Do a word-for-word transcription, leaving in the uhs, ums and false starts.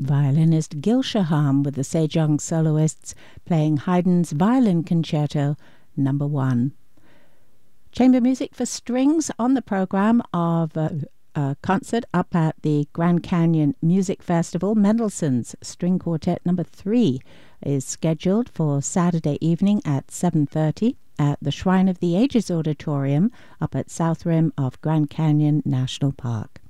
Violinist Gil Shaham with the Sejong soloists playing Haydn's Violin Concerto Number One. Chamber music for strings on the program of uh, a concert up at the Grand Canyon Music Festival. Mendelssohn's String Quartet Number Three is scheduled for Saturday evening at seven thirty at the Shrine of the Ages Auditorium up at South Rim of Grand Canyon National Park.